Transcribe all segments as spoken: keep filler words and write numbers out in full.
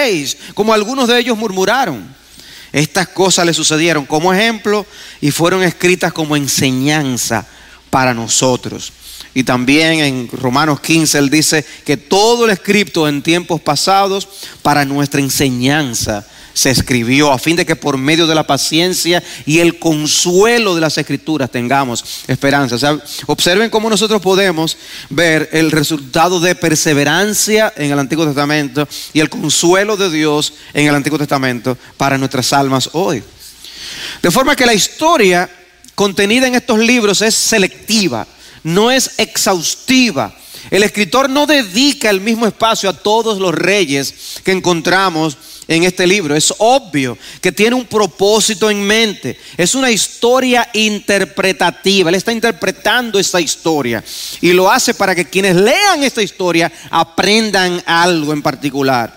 murmuréis, como algunos de ellos murmuraron. Estas cosas le sucedieron como ejemplo y fueron escritas como enseñanza para nosotros. Y también en Romanos quince él dice que todo lo escrito en tiempos pasados para nuestra enseñanza se escribió, a fin de que por medio de la paciencia y el consuelo de las escrituras tengamos esperanza. O sea, observen cómo nosotros podemos ver el resultado de perseverancia en el Antiguo Testamento y el consuelo de Dios en el Antiguo Testamento para nuestras almas hoy. De forma que la historia contenida en estos libros es selectiva, no es exhaustiva. El escritor no dedica el mismo espacio a todos los reyes que encontramos en este libro. Es obvio que tiene un propósito en mente. Es una historia interpretativa. Él está interpretando esta historia y lo hace para que quienes lean esta historia aprendan algo en particular.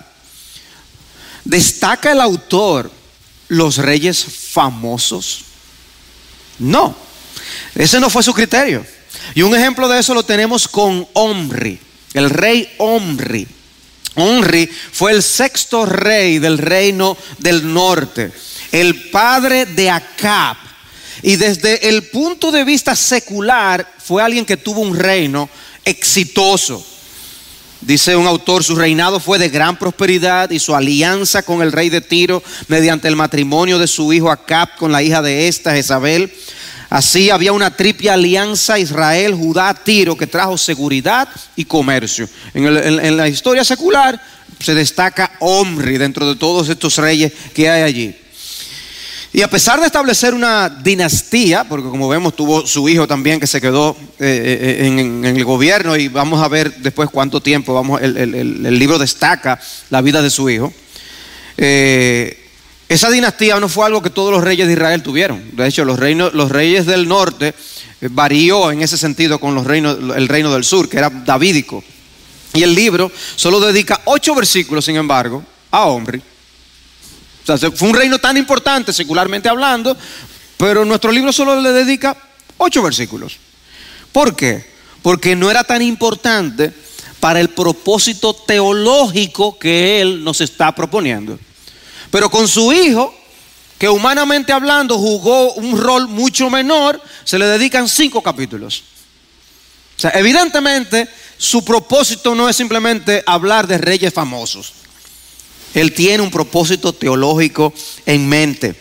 ¿Destaca el autor los reyes famosos? No, ese no fue su criterio. Y un ejemplo de eso lo tenemos con Omri, el rey Omri. Omri fue el sexto rey del reino del norte, el padre de Acab. Y desde el punto de vista secular fue alguien que tuvo un reino exitoso. Dice un autor, su reinado fue de gran prosperidad y su alianza con el rey de Tiro mediante el matrimonio de su hijo Acab con la hija de esta, Jezabel. Así había una triple alianza Israel, Judá, Tiro, que trajo seguridad y comercio. En, el, en, en la historia secular se destaca Omri dentro de todos estos reyes que hay allí. Y a pesar de establecer una dinastía, porque como vemos tuvo su hijo también que se quedó eh, en, en el gobierno, y vamos a ver después cuánto tiempo, vamos, el, el, el libro destaca la vida de su hijo. Eh, Esa dinastía no fue algo que todos los reyes de Israel tuvieron. De hecho, los, reinos, los reyes del norte varió en ese sentido con los reinos, el reino del sur, que era davídico. Y el libro solo dedica ocho versículos, sin embargo, a Omri. O sea, fue un reino tan importante secularmente hablando, pero nuestro libro solo le dedica ocho versículos. ¿Por qué? Porque no era tan importante para el propósito teológico que él nos está proponiendo. Pero con su hijo, que humanamente hablando jugó un rol mucho menor, se le dedican cinco capítulos. O sea, evidentemente su propósito no es simplemente hablar de reyes famosos. Él tiene un propósito teológico en mente.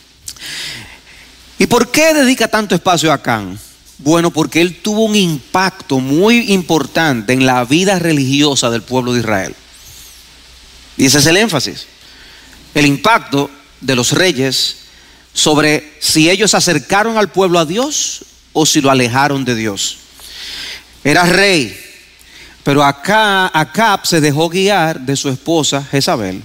¿Y por qué dedica tanto espacio a Acán? Bueno, porque él tuvo un impacto muy importante en la vida religiosa del pueblo de Israel. Y ese es el énfasis. El impacto de los reyes sobre si ellos acercaron al pueblo a Dios o si lo alejaron de Dios. Era rey, pero acá Acab se dejó guiar de su esposa Jezabel.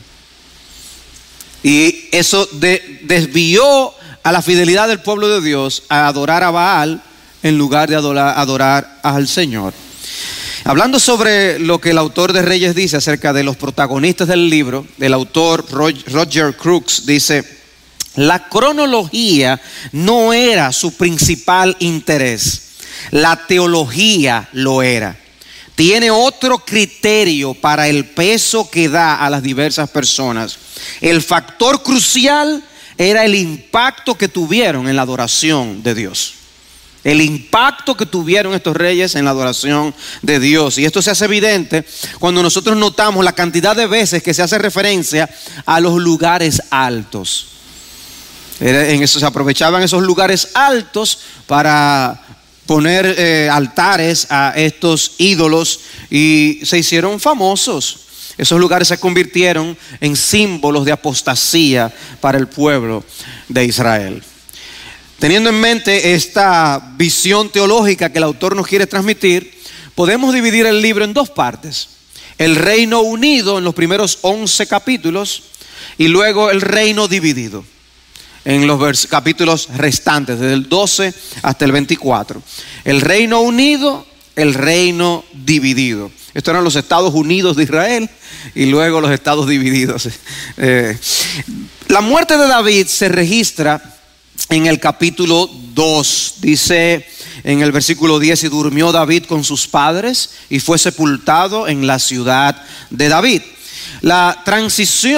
Y eso de, desvió a la fidelidad del pueblo de Dios a adorar a Baal en lugar de adorar, adorar al Señor. Hablando sobre lo que el autor de Reyes dice acerca de los protagonistas del libro, el autor Roger Crooks dice: la cronología no era su principal interés, la teología lo era. Tiene otro criterio para el peso que da a las diversas personas. El factor crucial era el impacto que tuvieron en la adoración de Dios. El impacto que tuvieron estos reyes en la adoración de Dios. Y esto se hace evidente cuando nosotros notamos la cantidad de veces que se hace referencia a los lugares altos. En eso se aprovechaban esos lugares altos para poner eh, altares a estos ídolos y se hicieron famosos. Esos lugares se convirtieron en símbolos de apostasía para el pueblo de Israel. Teniendo en mente esta visión teológica que el autor nos quiere transmitir, podemos dividir el libro en dos partes. El reino unido en los primeros once capítulos y luego el reino dividido en los vers- capítulos restantes, desde el doce hasta el veinticuatro. El reino unido, el reino dividido. Estos eran los Estados Unidos de Israel y luego los Estados divididos. Eh, la muerte de David se registra en el capítulo dos. Dice en el versículo diez: y durmió David con sus padres y fue sepultado en la ciudad de David. La transición